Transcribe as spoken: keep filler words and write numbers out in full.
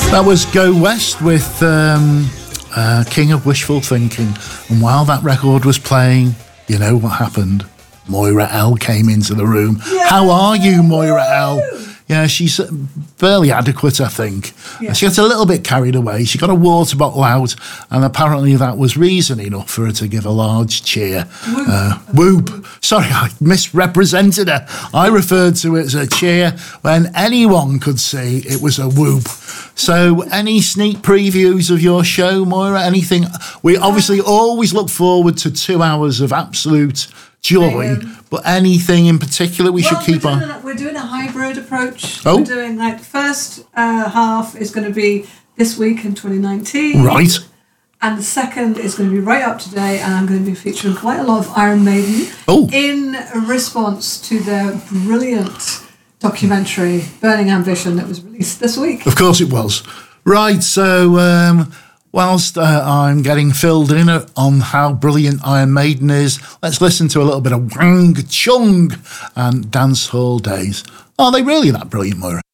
That was Go West with um, uh, King of Wishful Thinking. And while that record was playing, you know what happened? Moira L came into the room. Yeah. How are you, Moira L? Yeah, she's barely adequate, I think. Yeah. She gets a little bit carried away. She got a water bottle out, and apparently that was reason enough for her to give a large cheer. Whoop. Uh, whoop. Sorry, I misrepresented her. I referred to it as a cheer when anyone could see it was a whoop. So, any sneak previews of your show, Moira? Anything? We obviously always look forward to two hours of absolute joy, but anything in particular we well, should keep we're on? A, we're doing a hybrid approach. Oh. We're doing like the first uh, half is going to be this week in twenty nineteen. Right. And the second is going to be right up to date, and I'm going to be featuring quite a lot of Iron Maiden oh. in response to their brilliant documentary, Burning Ambition, that was released this week. Of course it was. Right, so um, whilst uh, I'm getting filled in on how brilliant Iron Maiden is, let's listen to a little bit of Wang Chung and Dance Hall Days. Are they really that brilliant, Moira?